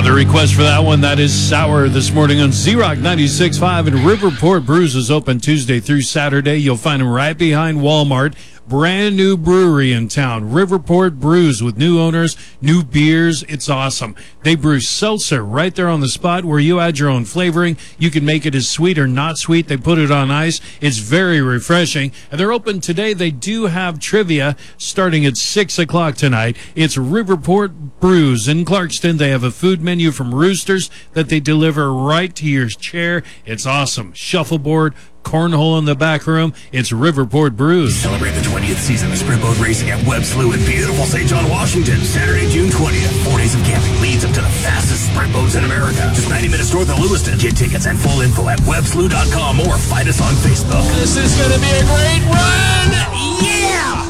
Another request for that one. That is Sour this morning on Z-Rock 96.5. And Riverport Brews is open Tuesday through Saturday. You'll find them right behind Walmart. Brand new brewery in town. Riverport Brews with new owners, new beers. It's awesome. They brew seltzer right there on the spot where you add your own flavoring. You can make it as sweet or not sweet. They put it on ice. It's very refreshing. And they're open today. They do have trivia starting at 6 o'clock tonight. It's Riverport Brews in Clarkston. They have a food menu from Roosters that they deliver right to your chair. It's awesome. Shuffleboard, cornhole in the back room. It's Riverport Brews. Celebrate the 20th season of sprint boat racing at Webb Slough in beautiful St. John, Washington. Saturday, June 20th. 4 days of camping leads up to the fastest sprint boats in America. Just 90 minutes north of Lewiston. Get tickets and full info at webbslough.com or find us on Facebook. This is going to be a great run! Yeah!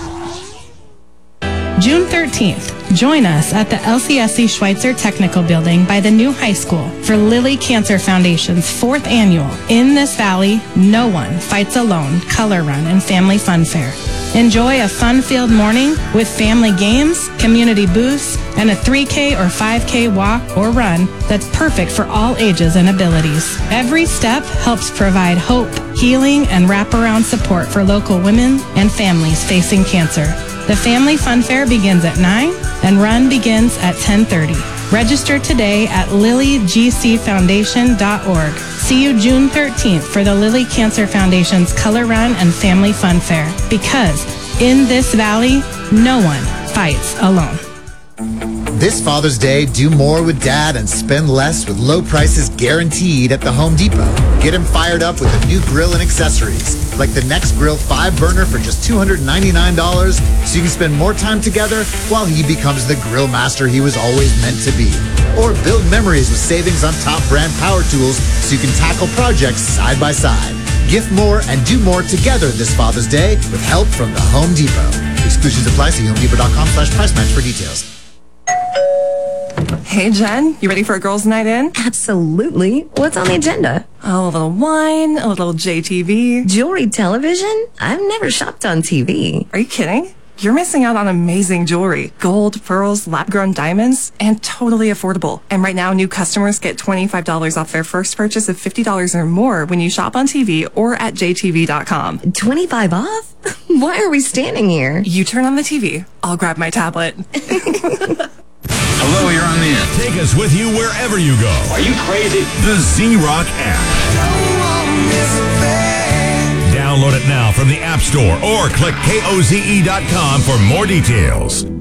June 13th, join us at the LCSC Schweitzer Technical Building by the new high school for Lilly Cancer Foundation's 4th annual In This Valley, No One Fights Alone Color Run and Family Fun Fair. Enjoy a fun-filled morning with family games, community booths, and a 3K or 5K walk or run that's perfect for all ages and abilities. Every step helps provide hope, healing, and wraparound support for local women and families facing cancer. The Family Fun Fair begins at 9 and run begins at 10:30. Register today at lilygcfoundation.org. See you June 13th for the Lilly Cancer Foundation's Color Run and Family Fun Fair. Because in this valley, no one fights alone. This Father's Day, do more with Dad and spend less with low prices guaranteed at the Home Depot. Get him fired up with a new grill and accessories, like the Next Grill 5-burner for just $299, so you can spend more time together while he becomes the grill master he was always meant to be. Or build memories with savings on top brand power tools so you can tackle projects side by side. Gift more and do more together this Father's Day with help from the Home Depot. Exclusions apply. See homedepot.com/price match for details. Hey, Jen, you ready for a girls' night in? Absolutely. What's on the agenda? Oh, a little wine, a little JTV. Jewelry television? I've never shopped on TV. Are you kidding? You're missing out on amazing jewelry. Gold, pearls, lab-grown diamonds, and totally affordable. And right now, new customers get $25 off their first purchase of $50 or more when you shop on TV or at jtv.com. 25 off? Why are we standing here? You turn on the TV. I'll grab my tablet. Hello, you're on the air. Take us with you wherever you go. Are you crazy? The Z-Rock app. Download it now from the App Store or click KOZE.com for more details.